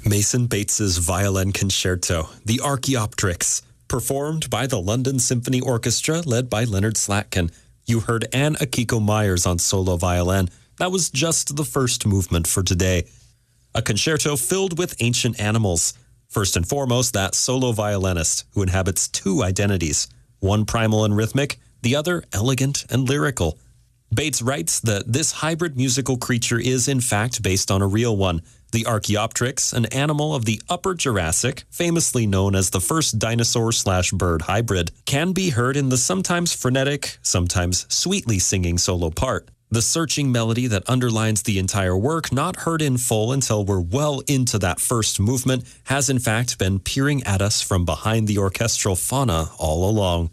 Mason Bates's Violin Concerto, the Archaeopteryx, performed by the London Symphony Orchestra led by Leonard Slatkin. You heard Anne Akiko Myers on solo violin. That was just the first movement for today. A concerto filled with ancient animals. First and foremost, that solo violinist who inhabits two identities, one primal and rhythmic, the other elegant and lyrical. Bates writes that this hybrid musical creature is in fact based on a real one. The Archaeopteryx, an animal of the Upper Jurassic, famously known as the first dinosaur/bird hybrid, can be heard in the sometimes frenetic, sometimes sweetly singing solo part. The searching melody that underlines the entire work, not heard in full until we're well into that first movement, has in fact been peering at us from behind the orchestral fauna all along.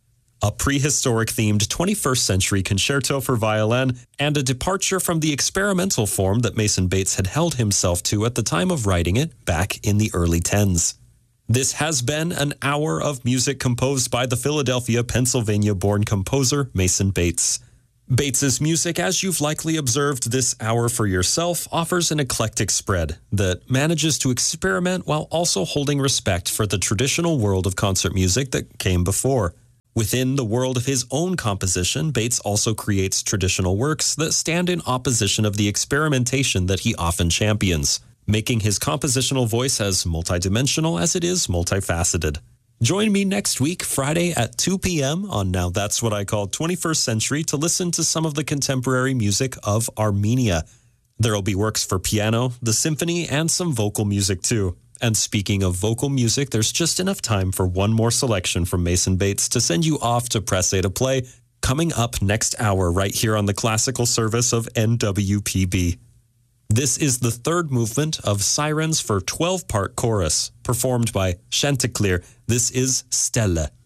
A prehistoric-themed 21st century concerto for violin, and a departure from the experimental form that Mason Bates had held himself to at the time of writing it back in the early 10s. This has been an hour of music composed by the Philadelphia, Pennsylvania-born composer Mason Bates. Bates's music, as you've likely observed this hour for yourself, offers an eclectic spread that manages to experiment while also holding respect for the traditional world of concert music that came before. Within the world of his own composition, Bates also creates traditional works that stand in opposition of the experimentation that he often champions, making his compositional voice as multidimensional as it is multifaceted. Join me next week, Friday at 2 p.m. on Now That's What I Call 21st Century to listen to some of the contemporary music of Armenia. There'll be works for piano, the symphony, and some vocal music too. And speaking of vocal music, there's just enough time for one more selection from Mason Bates to send you off to Press A to play, coming up next hour right here on the classical service of NWPB. This is the third movement of Sirens for 12-part chorus, performed by Chanticleer. This is Stella.